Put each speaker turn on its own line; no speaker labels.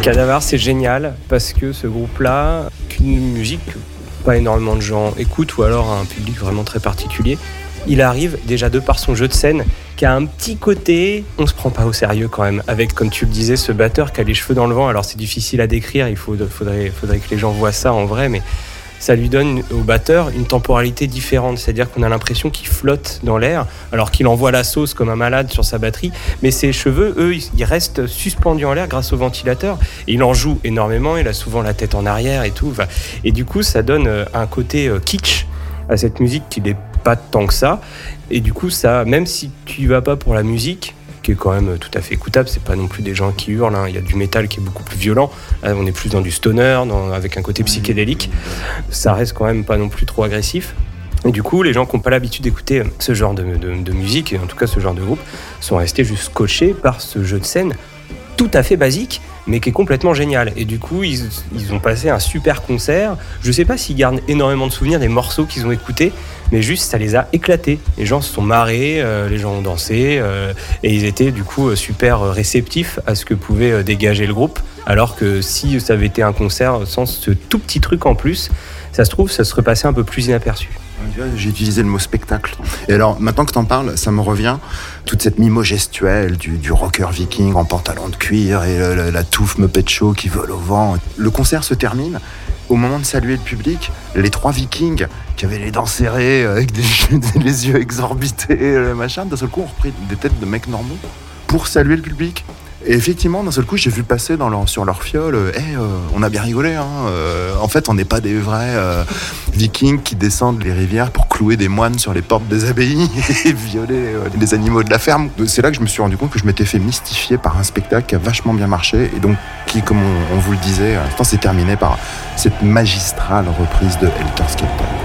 Cadavar, c'est génial parce que ce groupe-là, qu'une musique que pas énormément de gens écoutent ou alors un public vraiment très particulier, il arrive déjà de par son jeu de scène qui a un petit côté, on se prend pas au sérieux quand même, avec, comme tu le disais, ce batteur qui a les cheveux dans le vent. Alors c'est difficile à décrire, faudrait que les gens voient ça en vrai, mais ça lui donne au batteur une temporalité différente, c'est-à-dire qu'on a l'impression qu'il flotte dans l'air, alors qu'il envoie la sauce comme un malade sur sa batterie, mais ses cheveux, eux, ils restent suspendus en l'air grâce au ventilateur, et il en joue énormément, il a souvent la tête en arrière et tout, et du coup ça donne un côté kitsch à cette musique qui n'est pas tant que ça, et du coup ça, même si tu y vas pas pour la musique, qui est quand même tout à fait écoutable, c'est pas non plus des gens qui hurlent, hein. Il y a du métal qui est beaucoup plus violent, là, on est plus dans du stoner, avec un côté psychédélique, ça reste quand même pas non plus trop agressif, et du coup les gens qui n'ont pas l'habitude d'écouter ce genre de musique, et en tout cas ce genre de groupe, sont restés juste scotchés par ce jeu de scène tout à fait basique, mais qui est complètement génial. Et du coup, ils ont passé un super concert. Je sais pas s'ils gardent énormément de souvenirs des morceaux qu'ils ont écoutés, mais juste, ça les a éclatés. Les gens se sont marrés, les gens ont dansé, et ils étaient du coup super réceptifs à ce que pouvait dégager le groupe. Alors que si ça avait été un concert sans ce tout petit truc en plus, ça se trouve, ça serait passé un peu plus inaperçu.
J'ai utilisé le mot spectacle. Et alors, maintenant que t'en parles, ça me revient, toute cette mimo gestuelle du rocker viking en pantalon de cuir et la touffe Muppet Show qui vole au vent. Le concert se termine. Au moment de saluer le public, les 3 vikings qui avaient les dents serrées, avec les yeux exorbités, machin, d'un seul coup, ont repris des têtes de mecs normaux pour saluer le public. Et effectivement, d'un seul coup, j'ai vu passer sur leur fiole, on a bien rigolé, hein. En fait, on n'est pas des vrais vikings qui descendent les rivières pour clouer des moines sur les portes des abbayes et violer les animaux de la ferme. C'est là que je me suis rendu compte que je m'étais fait mystifier par un spectacle qui a vachement bien marché et donc qui, comme on vous le disait, je pense, s'est terminé par cette magistrale reprise de Helter Skelter.